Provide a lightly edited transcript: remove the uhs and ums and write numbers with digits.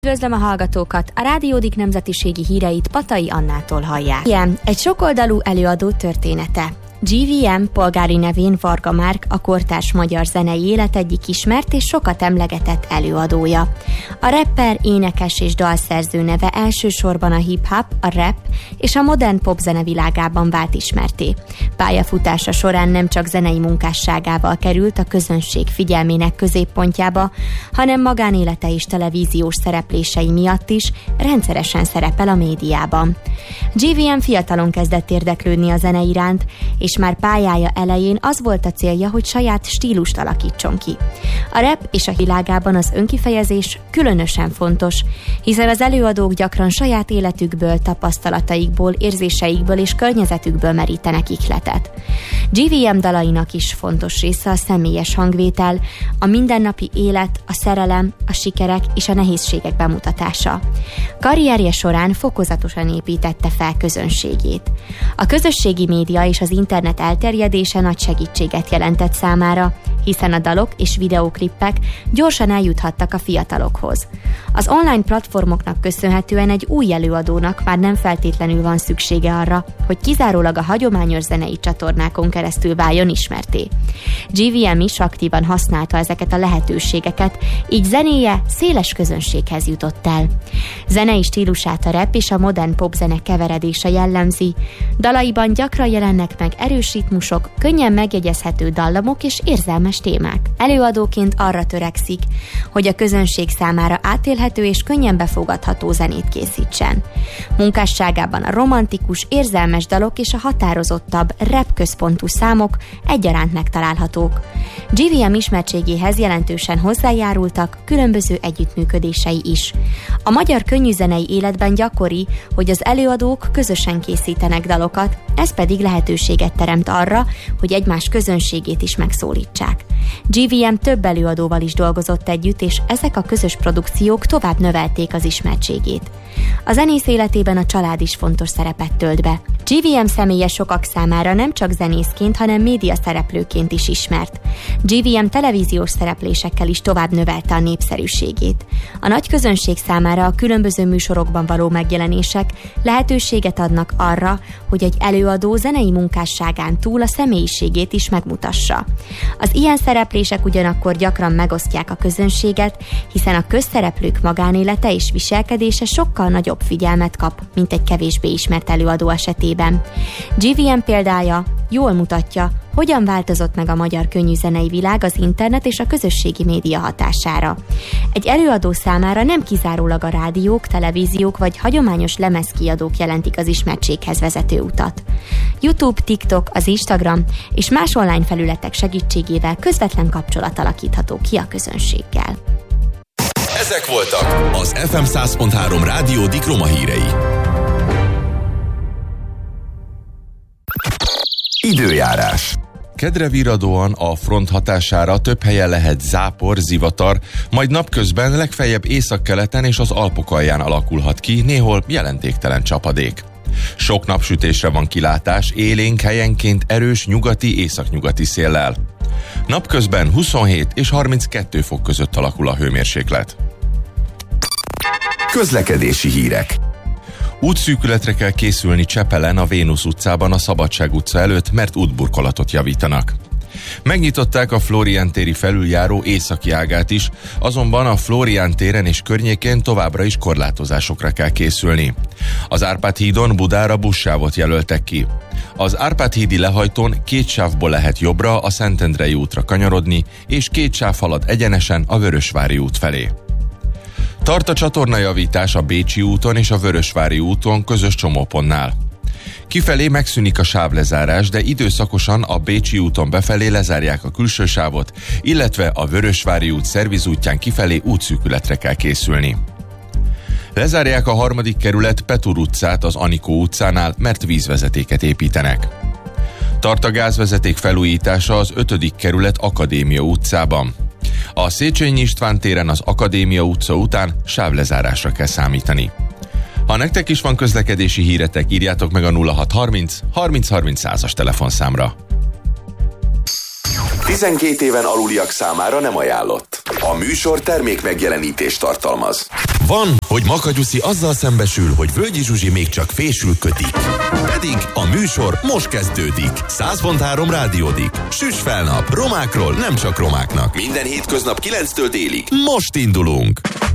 Üdvözlöm a hallgatókat! A Rádiódik nemzetiségi híreit Patai Annától hallják. Igen, egy sokoldalú előadó története. GVM polgári nevén Varga Márk a kortárs magyar zenei élet egyik ismert és sokat emlegetett előadója. A rapper, énekes és dalszerző neve elsősorban a hip-hop, a rap és a modern popzene világában vált ismertté. Pályafutása során nem csak zenei munkásságával került a közönség figyelmének középpontjába, hanem magánélete és televíziós szereplései miatt is rendszeresen szerepel a médiában. GVM fiatalon kezdett érdeklődni a zene iránt, és már pályája elején az volt a célja, hogy saját stílust alakítson ki. A rap és a világában az önkifejezés különösen fontos, hiszen az előadók gyakran saját életükből, tapasztalataikból, érzéseikből és környezetükből merítenek ihletet. GVM dalainak is fontos része a személyes hangvétel, a mindennapi élet, a szerelem, a sikerek és a nehézségek bemutatása. Karrierje során fokozatosan építette fel közönségét. A közösségi média és az internet elterjedése nagy segítséget jelentett számára, hiszen a dalok és videóklippek gyorsan eljuthattak a fiatalokhoz. Az online platformoknak köszönhetően egy új előadónak már nem feltétlenül van szüksége arra, hogy kizárólag a hagyományos zenei csatornákon keresztül váljon ismertté. GVM is aktívan használta ezeket a lehetőségeket, így zenéje széles közönséghez jutott el. Zenei stílusát a rap és a modern popzene keveredése jellemzi. Dalaiban gyakran jelennek meg erős ritmusok, könnyen megjegyezhető dallamok és érzelmes témák. Előadóként arra törekszik, hogy a közönség számára átélhető és könnyen befogadható zenét készítsen. Munkásságában a romantikus, érzelmes dalok és a határozottabb, rap központú számok egyaránt megtalálhatók. GVM ismertségéhez jelentősen hozzájárultak különböző együttműködései is. A magyar könnyűzenei életben gyakori, hogy az előadók közösen készítenek dalokat, ez pedig lehetőséget teremt arra, hogy egymás közönségét is megszólítsák. GVM több előadóval is dolgozott együtt, és ezek a közös produkciók tovább növelték az ismertségét. A zenész életében a család is fontos szerepet tölt be. GVM személye sokak számára nem csak zenészként, hanem média szereplőként is ismert. GVM televíziós szereplésekkel is tovább növelte a népszerűségét. A nagy közönség számára a különböző műsorokban való megjelenések lehetőséget adnak arra, hogy egy előadó zenei munkásságán túl a személyiségét is megmutassa. Az ilyen szereplések ugyanakkor gyakran megosztják a közönséget, hiszen a közszereplők magánélete és viselkedése sokkal nagyobb figyelmet kap, mint egy kevésbé ismert előadó esetében. GVM példája jól mutatja, hogyan változott meg a magyar könnyűzenei világ az internet és a közösségi média hatására. Egy előadó számára nem kizárólag a rádiók, televíziók vagy hagyományos lemezkiadók jelentik az ismertséghez vezető utat. YouTube, TikTok, az Instagram és más online felületek segítségével közvetlen kapcsolat alakítható ki a közönséggel. Ezek voltak az FM 100.3 Rádiódik roma hírei. Időjárás. Kedre virradóan a front hatására több helyen lehet zápor, zivatar, majd napközben legfeljebb északkeleten és az Alpok alján alakulhat ki, néhol jelentéktelen csapadék. Sok napsütésre van kilátás, élénk helyenként erős nyugati-északnyugati széllel. Napközben 27 és 32 fok között alakul a hőmérséklet. Közlekedési hírek. Útszűkületre kell készülni Csepelen, a Vénusz utcában, a Szabadság utca előtt, mert útburkolatot javítanak. Megnyitották a Flórián téri felüljáró északi ágát is, azonban a Flórián téren és környékén továbbra is korlátozásokra kell készülni. Az Árpád hídon Budára buszsávot jelöltek ki. Az Árpád hídi lehajtón 2 sávból lehet jobbra a Szentendrei útra kanyarodni, és 2 sáv halad egyenesen a Vörösvári út felé. Tart a csatornajavítás a Bécsi úton és a Vörösvári úton közös csomópontnál. Kifelé megszűnik a sávlezárás, de időszakosan a Bécsi úton befelé lezárják a külső sávot, illetve a Vörösvári út szervizútján kifelé útszűkületre kell készülni. Lezárják a 3. kerület Petur utcát az Anikó utcánál, mert vízvezetéket építenek. Tart a gázvezeték felújítása az 5. kerület Akadémia utcában. A Széchenyi István téren az Akadémia utca után sávlezárásra kell számítani. Ha nektek is van közlekedési híretek, írjátok meg a 0630 30 30 100-as telefonszámra. 12 éven aluliak számára nem ajánlott. A műsor termék megjelenítést tartalmaz. Van, hogy Makagyuszi azzal szembesül, hogy Völgyi Zsuzsi még csak fésül kötik. Pedig a műsor most kezdődik. 100.3 rádiódik. Süss fel nap, romákról nem csak romáknak. Minden hétköznap 9-től délig. Most indulunk!